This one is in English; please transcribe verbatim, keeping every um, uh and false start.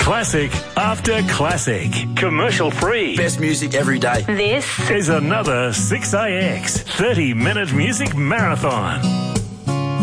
Classic after classic. Commercial free. Best music every day. This is another six A X thirty minute music marathon.